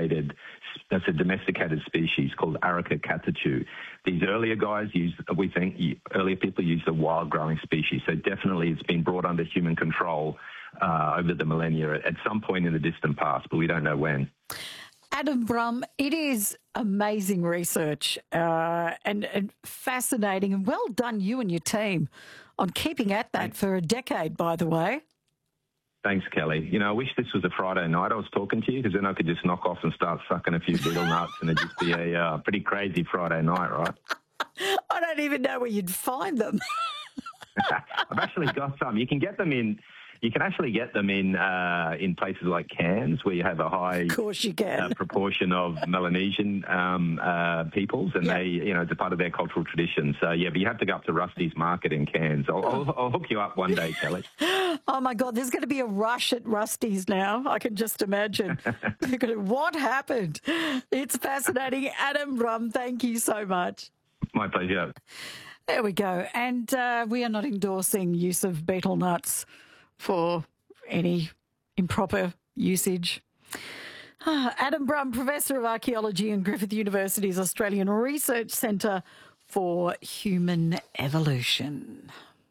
domesticated species called Areca catechu. These earlier guys earlier people use the wild-growing species. So definitely it's been brought under human control over the millennia at some point in the distant past, but we don't know when. Adam Brumm, it is amazing research and fascinating, and well done you and your team on keeping at that for a decade, by the way. Thanks, Kelly. I wish this was a Friday night I was talking to you, because then I could just knock off and start sucking a few beetle nuts and it'd just be a pretty crazy Friday night, right? I don't even know where you'd find them. I've actually got some. You can actually get them in places like Cairns, where you have a high of course you can. Proportion of Melanesian peoples, and they, it's a part of their cultural tradition. So, yeah, but you have to go up to Rusty's Market in Cairns. I'll hook you up one day, Kelly. Oh, my God, there's going to be a rush at Rusty's now. I can just imagine. What happened? It's fascinating. Adam Brumm, thank you so much. My pleasure. There we go. And we are not endorsing use of betel nuts for any improper usage. Adam Brumm, Professor of Archaeology in Griffith University's Australian Research Centre for Human Evolution.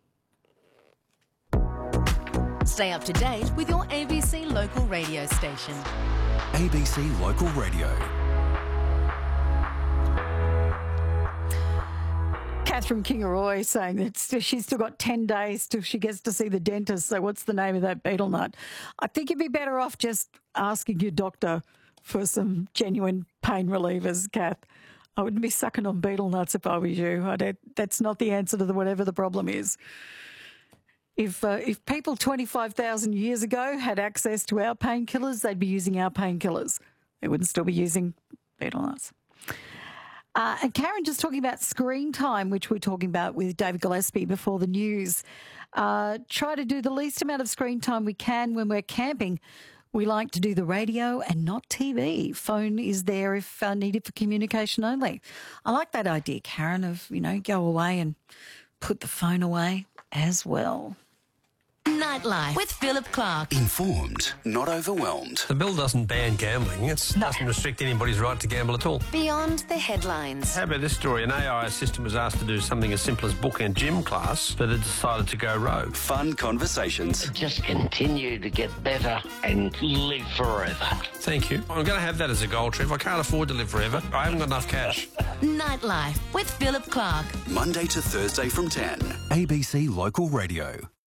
Stay up to date with your ABC local radio station. ABC Local Radio. Catherine Kingaroy saying that she's still got 10 days till she gets to see the dentist. So what's the name of that betel nut? I think you'd be better off just asking your doctor for some genuine pain relievers, Kath. I wouldn't be sucking on betel nuts if I was you. That's not the answer to whatever the problem is. If people 25,000 years ago had access to our painkillers, they'd be using our painkillers. They wouldn't still be using betel nuts. And Karen, just talking about screen time, which we're talking about with David Gillespie before the news. Try to do the least amount of screen time we can when we're camping. We like to do the radio and not TV. Phone is there if needed for communication only. I like that idea, Karen, of, go away and put the phone away as well. Nightlife with Philip Clark. Informed, not overwhelmed. The bill doesn't ban gambling. It doesn't restrict anybody's right to gamble at all. Beyond the headlines. How about this story? An AI assistant was asked to do something as simple as book a gym class, but it decided to go rogue. Fun conversations. Just continue to get better and live forever. Thank you. I'm going to have that as a goal, Trev. I can't afford to live forever. I haven't got enough cash. Nightlife with Philip Clark. Monday to Thursday from 10. ABC Local Radio.